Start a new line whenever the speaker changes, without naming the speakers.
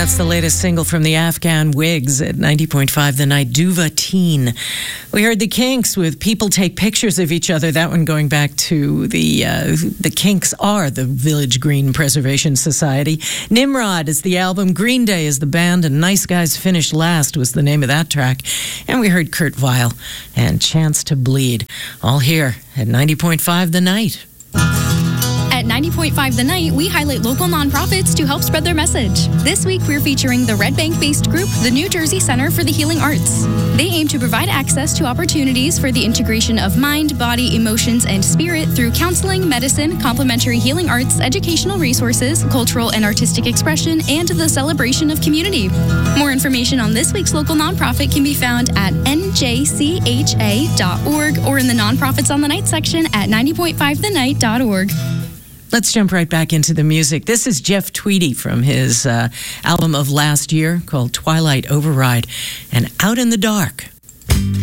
That's the latest single from the Afghan Wigs at 90.5 The Night, Duva Teen. We heard the Kinks with People Take Pictures of Each Other. That one going back to the Kinks are the Village Green Preservation Society. Nimrod is the album. Green Day is the band. And Nice Guys Finished Last was the name of that track. And we heard Kurt Weill and Chance to Bleed. All here at 90.5 The Night.
At 90.5 The Night, we highlight local nonprofits to help spread their message. This week, we're featuring the Red Bank-based group, the New Jersey Center for the Healing Arts. They aim to provide access to opportunities for the integration of mind, body, emotions, and spirit through counseling, medicine, complementary healing arts, educational resources, cultural and artistic expression, and the celebration of community. More information on this week's local nonprofit can be found at njcha.org or in the Nonprofits on the Night section at 90.5thenight.org.
Let's jump right back into the music. This is Jeff Tweedy from his album of last year called Twilight Override and Out in the Dark.